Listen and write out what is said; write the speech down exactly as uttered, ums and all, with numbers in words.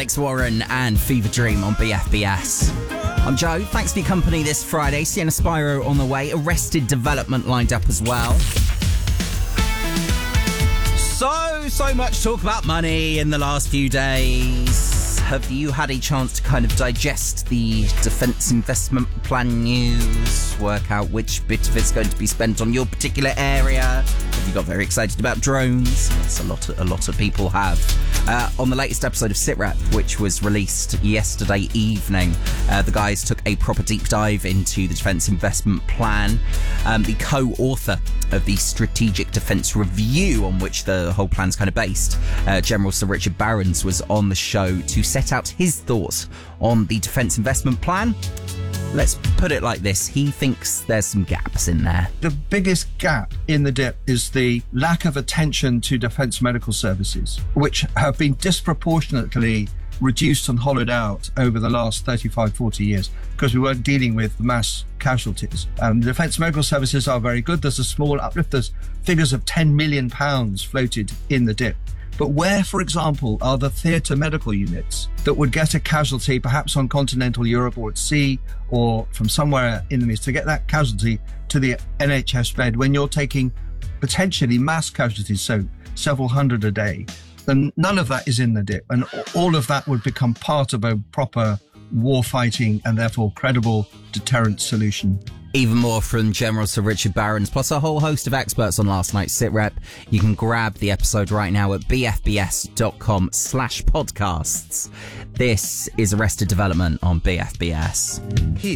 Alex Warren and Fever Dream on B F B S. I'm Joe. Thanks for your company this Friday. Sienna Spyro on the way. Arrested Development lined up as well. So, so much talk about money in the last few days. Have you had a chance to kind of digest the Defence Investment Plan news? Work out which bit of it's going to be spent on your particular area? Have you got very excited about drones? Yes, a lot of, a lot of people have. Uh, on the latest episode of SitRep, which was released yesterday evening, uh, the guys took a proper deep dive into the Defence Investment Plan. Um, the co-author of the Strategic Defence Review, on which the whole plan's kind of based, uh, General Sir Richard Barrons, was on the show to set out his thoughts on the Defence Investment Plan. Let's put it like this. He thinks there's some gaps in there. The biggest gap in the D I P is the lack of attention to defence medical services, which have been disproportionately reduced and hollowed out over the last thirty-five, forty years because we weren't dealing with mass casualties. Um, the defence medical services are very good. There's a small uplift. There's figures of ten million pounds floated in the D I P. But where, for example, are the theatre medical units that would get a casualty perhaps on continental Europe or at sea or from somewhere in the East to get that casualty to the N H S bed when you're taking potentially mass casualties, so several hundred a day? And none of that is in the D I P. And all of that would become part of a proper war fighting and therefore credible deterrent solution. Even more from General Sir Richard Barrons, plus a whole host of experts on last night's SitRep. You can grab the episode right now at bfbs.com slash podcasts. This is Arrested Development on B F B S.